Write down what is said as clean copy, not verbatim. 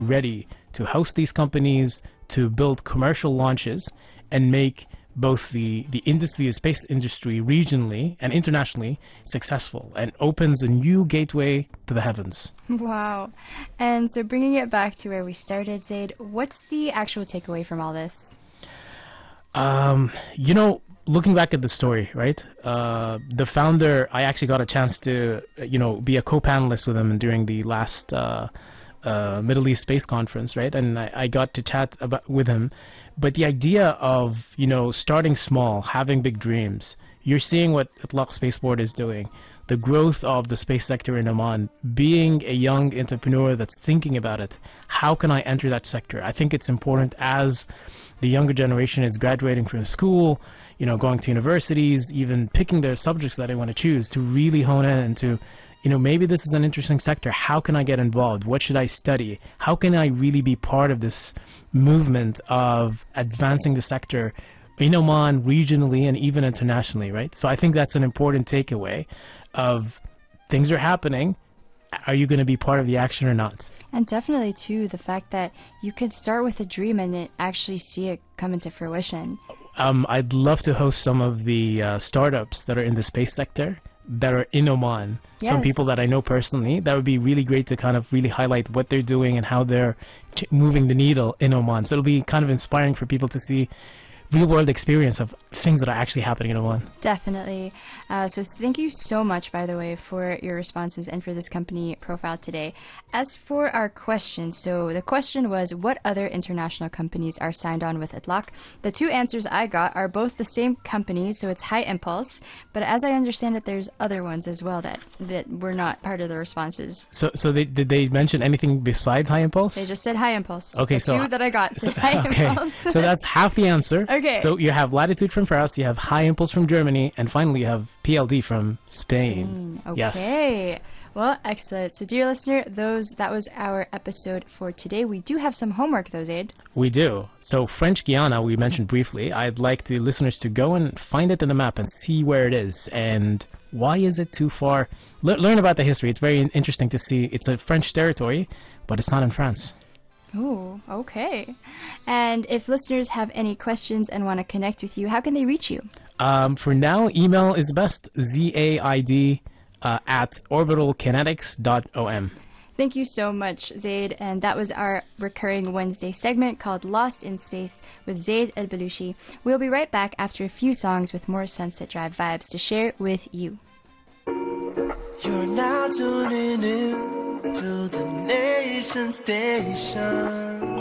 ready to host these companies, to build commercial launches, and make both the industry, the space industry, regionally and internationally successful, and opens a new gateway to the heavens. Wow. And so bringing it back to where we started, Zaid, what's the actual takeaway from all this? Looking back at the story, right? The founder, I actually got a chance to, be a co-panelist with him during the last Middle East Space Conference, right? And I got to chat with him. But the idea of, starting small, having big dreams, you're seeing what Itlaq Spaceport is doing. The growth of the space sector in Oman, being a young entrepreneur that's thinking about it. How can I enter that sector? I think it's important as the younger generation is graduating from school, going to universities, even picking their subjects that they want to choose, to really hone in and to, maybe this is an interesting sector. How can I get involved? What should I study? How can I really be part of this movement of advancing the sector in Oman, regionally, and even internationally, right? So I think that's an important takeaway of things are happening. Are you going to be part of the action or not? And definitely, too, the fact that you could start with a dream and actually see it come into fruition. I'd love to host some of the startups that are in the space sector that are in Oman. Yes. Some people that I know personally. That would be really great to kind of really highlight what they're doing and how they're moving the needle in Oman. So it'll be kind of inspiring for people to see real-world experience of things that are actually happening in Oman. Definitely. So thank you so much, by the way, for your responses and for this company profile today. As for our question, so the question was, what other international companies are signed on with Itlaq? The two answers I got are both the same company, so it's High Impulse, but as I understand it, there's other ones as well that were not part of the responses. So did they mention anything besides High Impulse? They just said High Impulse. Okay, the two that I got said High Impulse. So that's half the answer. Okay. So you have Latitude from France, you have High Impulse from Germany, and finally you have PLD from Spain. Okay. Yes. Well, excellent. So, dear listener, that was our episode for today. We do have some homework, though, Zaid. We do. So, French Guiana, we mentioned briefly. I'd like the listeners to go and find it in the map and see where it is and why is it too far. Learn about the history. It's very interesting to see. It's a French territory, but it's not in France. Oh, okay. And if listeners have any questions and want to connect with you, how can they reach you? For now, email is best, zaid at orbitalkinetics.om. Thank you so much, Zaid. And that was our recurring Wednesday segment called Lost in Space with Zaid El-Balushi. We'll be right back after a few songs with more Sunset Drive vibes to share with you. You're now tuning in to the Nation Station.